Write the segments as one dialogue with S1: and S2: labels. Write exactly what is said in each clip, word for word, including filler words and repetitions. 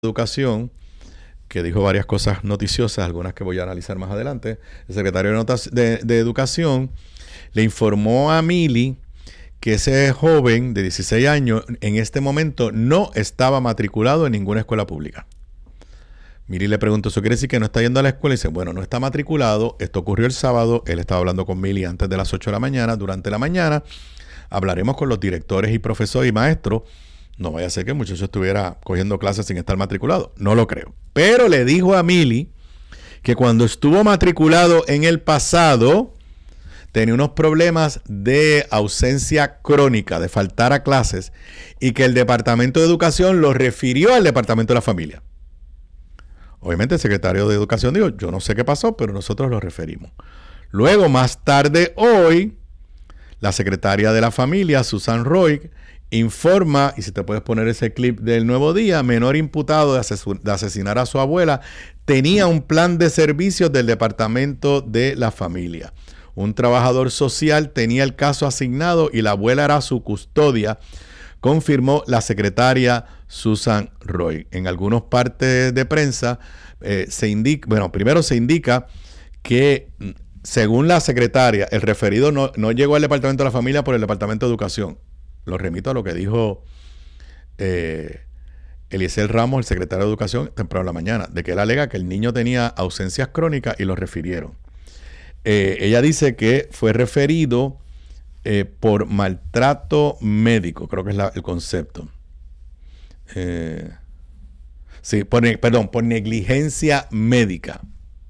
S1: Educación, que dijo varias cosas noticiosas, algunas que voy a analizar más adelante. El secretario de, Notas de, de Educación le informó a Mili que ese joven de dieciséis años en este momento no estaba matriculado en ninguna escuela pública. Mili le preguntó, ¿eso quiere decir que no está yendo a la escuela? Y dice, bueno, no está matriculado. Esto ocurrió el sábado. Él estaba hablando con Mili antes de las ocho de la mañana. Durante la mañana hablaremos con los directores y profesores y maestros. No vaya a ser que el muchacho estuviera cogiendo clases sin estar matriculado. No lo creo. Pero le dijo a Mili que cuando estuvo matriculado en el pasado tenía unos problemas de ausencia crónica, de faltar a clases, y que el Departamento de Educación lo refirió al Departamento de la Familia. Obviamente el secretario de Educación dijo, yo no sé qué pasó, pero nosotros lo referimos. Luego, más tarde hoy, la secretaria de la Familia, Susan Roy, informa, y si te puedes poner ese clip del Nuevo Día, menor imputado de, ases- de asesinar a su abuela, tenía un plan de servicios del Departamento de la Familia. Un trabajador social tenía el caso asignado y la abuela era su custodia, confirmó la secretaria Susan Roy. En algunas partes de prensa eh, se indica, bueno, primero se indica que según la secretaria, el referido no, no llegó al Departamento de la Familia por el Departamento de Educación. Lo remito a lo que dijo eh, Eliezer Ramos, el secretario de Educación, temprano en la mañana, de que él alega que el niño tenía ausencias crónicas y lo refirieron. Eh, ella dice que fue referido eh, por maltrato médico, creo que es la, el concepto. Eh, sí, por, perdón, por negligencia médica.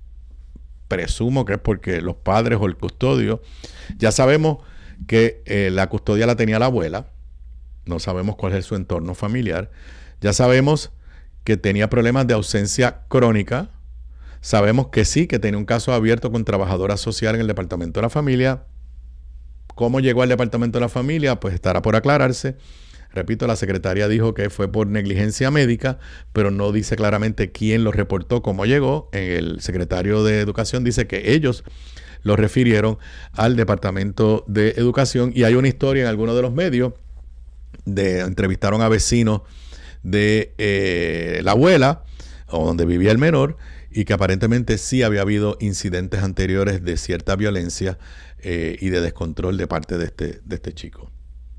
S1: Presumo que es porque los padres o el custodio, ya sabemos que eh, la custodia la tenía la abuela, no sabemos cuál es su entorno familiar, ya sabemos que tenía problemas de ausencia crónica, sabemos que sí, que tenía un caso abierto con trabajadora social en el Departamento de la Familia. ¿Cómo llegó al Departamento de la Familia? Pues estará por aclararse. Repito, la secretaria dijo que fue por negligencia médica, pero no dice claramente quién lo reportó, cómo llegó. El secretario de Educación dice que ellos lo refirieron al Departamento de Educación, y hay una historia en algunos de los medios de entrevistaron a vecinos de eh, la abuela o donde vivía el menor, y que aparentemente sí había habido incidentes anteriores de cierta violencia eh, y de descontrol de parte de este, de este chico.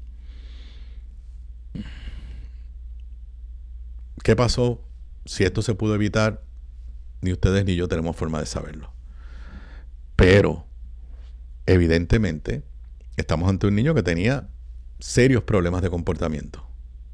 S1: ¿Qué pasó? Si esto se pudo evitar, ni ustedes ni yo tenemos forma de saberlo. Pero, evidentemente, estamos ante un niño que tenía serios problemas de comportamiento.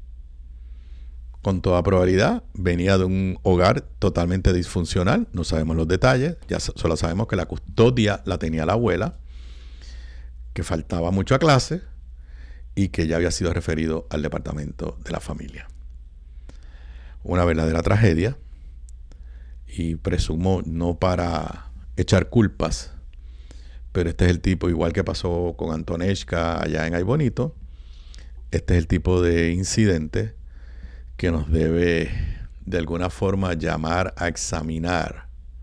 S1: Con toda probabilidad, venía de un hogar totalmente disfuncional. No sabemos los detalles. Ya solo sabemos que la custodia la tenía la abuela, que faltaba mucho a clase y que ya había sido referido al Departamento de la Familia. Una verdadera tragedia, y presumo no para echar culpas, pero este es el tipo, igual que pasó con Antoneshka allá en Ay Bonito, este es el tipo de incidente que nos debe de alguna forma llamar a examinar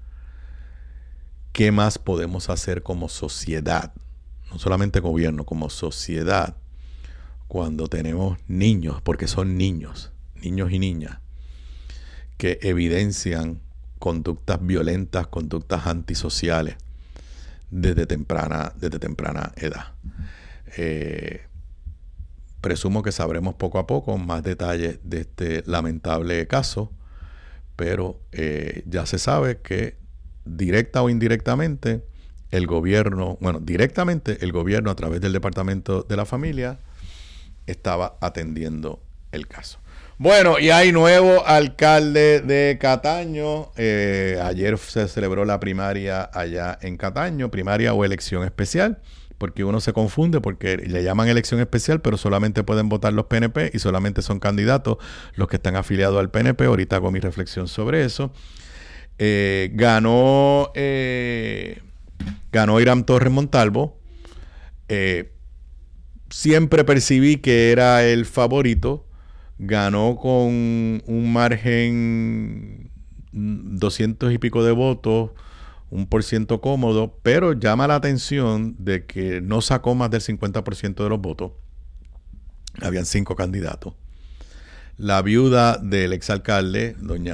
S1: qué más podemos hacer como sociedad, no solamente gobierno, como sociedad, cuando tenemos niños, porque son niños, niños y niñas, que evidencian conductas violentas, conductas antisociales desde temprana, desde temprana edad. Eh, presumo que sabremos poco a poco más detalles de este lamentable caso, pero eh, ya se sabe que directa o indirectamente el gobierno, bueno, directamente el gobierno a través del Departamento de la Familia estaba atendiendo el caso. Bueno, y hay nuevo alcalde de Cataño. Eh, ayer se celebró la primaria allá en Cataño, primaria o elección especial, porque uno se confunde porque le llaman elección especial, pero solamente pueden votar los P N P y solamente son candidatos los que están afiliados al P N P. Ahorita hago mi reflexión sobre eso. Eh, ganó, eh, ganó Irán Torres Montalvo. Eh, siempre percibí que era el favorito. Ganó con un margen doscientos y pico de votos, un por ciento cómodo, pero llama la atención de que no sacó más del cincuenta por ciento de los votos. Habían cinco candidatos. la viuda del exalcalde, doña